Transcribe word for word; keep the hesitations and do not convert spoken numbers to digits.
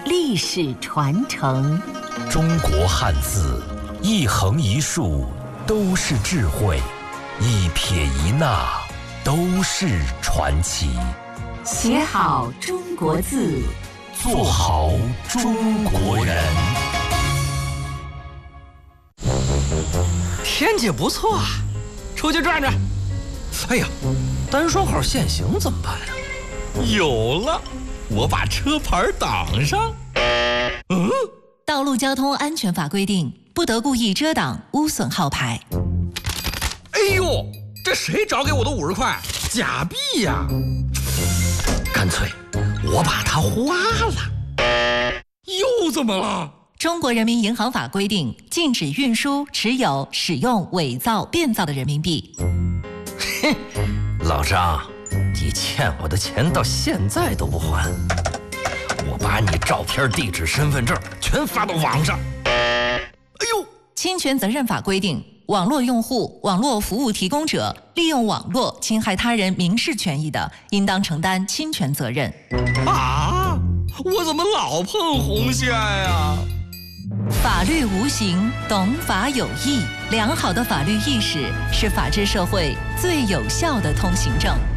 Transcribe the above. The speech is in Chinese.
历史传承。 中国汉字，一横一竖都是智慧，一撇一捺都是传奇。 写好中国字， 做好中国人。 天气不错啊，出去转转。哎呀，单双号限行怎么办呀？有了，我把车牌挡上。嗯， 道路交通安全法规定，不得故意遮挡、污损号牌。 哎呦，这谁找给我的五十块？假币呀！干脆我把它花了。又怎么了？ 中国人民银行法规定，禁止运输、持有、使用伪造、变造的人民币。 嘿，老张，你欠我的钱到现在都不还，我把你照片、地址、身份证全发到网上。哎呦， 侵权责任法规定，网络用户、网络服务提供者利用网络侵害他人民事权益的，应当承担侵权责任。 啊，我怎么老碰红线呀？ 法律无形，懂法有义。良好的法律意识是法治社会最有效的通行证。